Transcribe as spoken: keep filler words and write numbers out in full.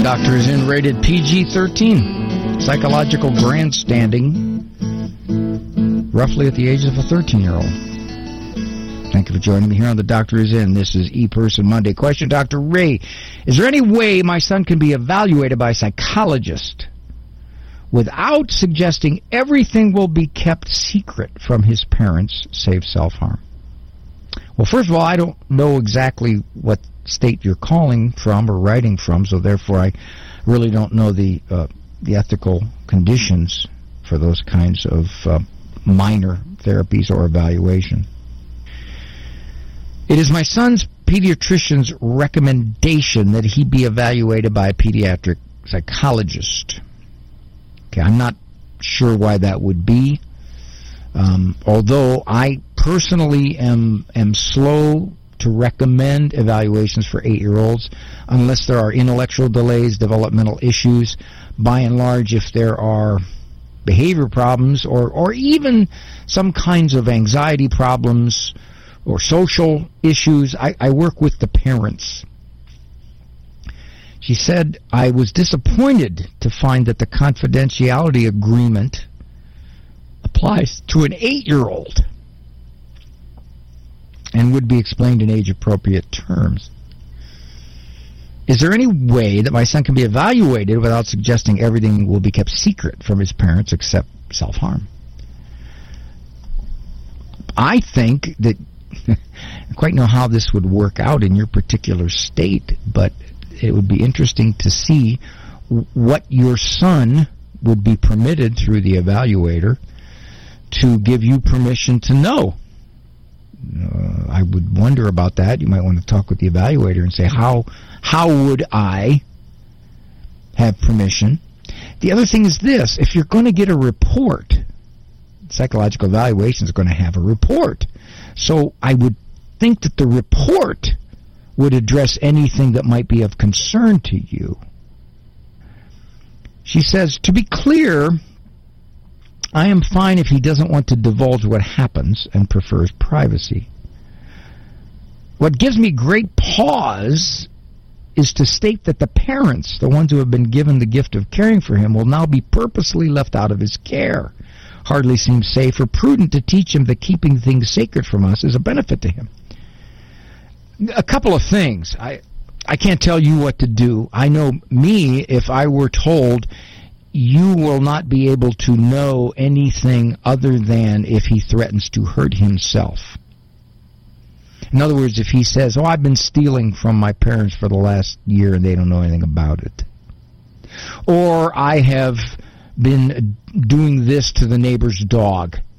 Doctor is in, rated P G thirteen. Psychological grandstanding, roughly at the age of a thirteen-year-old. Thank you for joining me here on The Doctor is In. This is E-Person Monday. Question, Doctor Ray, is there any way my son can be evaluated by a psychologist without suggesting everything will be kept secret from his parents, save self-harm? Well, first of all, I don't know exactly what state you're calling from or writing from, so therefore I really don't know the uh, the ethical conditions for those kinds of uh, minor therapies or evaluation. It is my son's pediatrician's recommendation that he be evaluated by a pediatric psychologist. Okay, I'm not sure why that would be, um, although I personally am am slow to recommend evaluations for eight-year-olds unless there are intellectual delays, developmental issues. By and large, if there are behavior problems or, or even some kinds of anxiety problems or social issues, I, I work with the parents. She said, I was disappointed to find that the confidentiality agreement applies to an eight-year-old and would be explained in age-appropriate terms. Is there any way that my son can be evaluated without suggesting everything will be kept secret from his parents except self-harm? I think that I don't quite know how this would work out in your particular state, but it would be interesting to see what your son would be permitted through the evaluator to give you permission to know. Uh, I would wonder about that. You might want to talk with the evaluator and say, how how would I have permission? The other thing is this. If you're going to get a report, psychological evaluation is going to have a report. So I would think that the report would address anything that might be of concern to you. She says, to be clear, I am fine if he doesn't want to divulge what happens and prefers privacy. What gives me great pause is to state that the parents, the ones who have been given the gift of caring for him, will now be purposely left out of his care. Hardly seems safe or prudent to teach him that keeping things sacred from us is a benefit to him. A couple of things. I I can't tell you what to do. I know me, if I were told you will not be able to know anything other than if he threatens to hurt himself. In other words, if he says, oh, I've been stealing from my parents for the last year and they don't know anything about it. Or I have been doing this to the neighbor's dog